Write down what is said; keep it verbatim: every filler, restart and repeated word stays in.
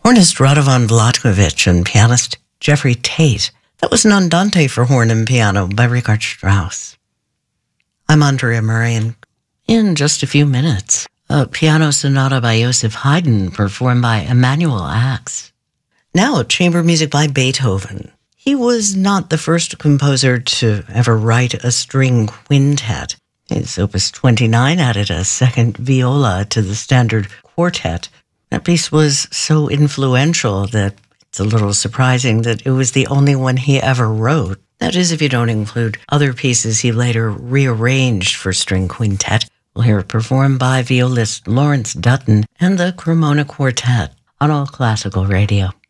Hornist Radovan Vlatkovich and pianist Jeffrey Tate. That was an Andante for horn and piano by Richard Strauss. I'm Andrea Murray, and in just a few minutes, a piano sonata by Joseph Haydn performed by Emanuel Ax. Now, chamber music by Beethoven. He was not the first composer to ever write a string quintet. His Opus twenty-nine added a second viola to the standard quartet. That piece was so influential that it's a little surprising that it was the only one he ever wrote. That is, if you don't include other pieces he later rearranged for string quintet. We'll hear it performed by violist Lawrence Dutton and the Cremona Quartet on All Classical Radio.